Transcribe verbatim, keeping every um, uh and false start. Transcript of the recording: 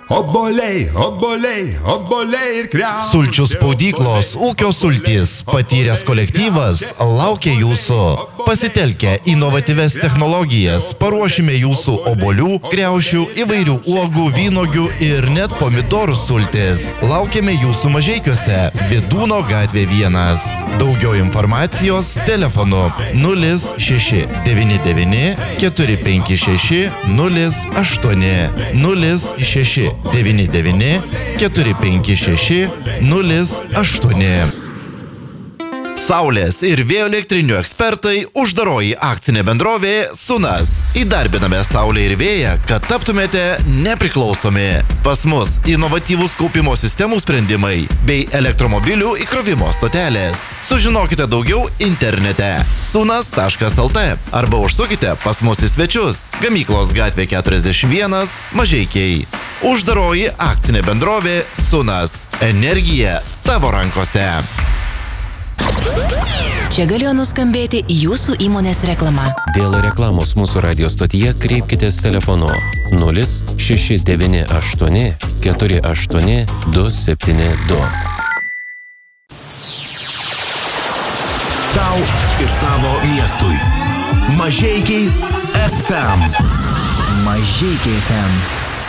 Obuoliai, obuoliai, obuoliai ir krevenos. Sulčių spaudyklos ūkio sultys patyręs kolektyvas laukia jūsų. Pasitelkę inovatyvias technologijas paruošime jūsų obuolių, kriaušių, įvairių uogų, vynuogių ir net pomidorų sultis. Laukiame jūsų Mažeikiuose, Vidūno gatvė vienas. Daugiau informacijos telefonu nulis šeši devyni devyni keturi penki šeši nulis aštuoni nulis šeši devyni devyni keturi penki šeši nulis aštuoni. Saulės ir vėjo elektrinių ekspertai, uždaroji akcinė bendrovė Sunas. Įdarbiname saulę ir vėją, kad taptumėte nepriklausomi. Pas mus inovatyvūs kaupimo sistemų sprendimai bei elektromobilių įkrovimo stotelės. Sužinokite daugiau internete sunas taškas lt arba užsukite pas mus į svečius. Gamyklos gatvė keturiasdešimt vienas, Mažeikiai. Uždaroji akcinė bendrovė Sunas. Energija tavo rankose. Čia galėjo nuskambėti jūsų įmonės reklama. Dėl reklamos mūsų radio stotyje kreipkitės telefonu nulis šeši devyni aštuoni keturi aštuoni du septyni du. Tau ir tavo miestui. Mažeikiai F M. Mažeikiai F M.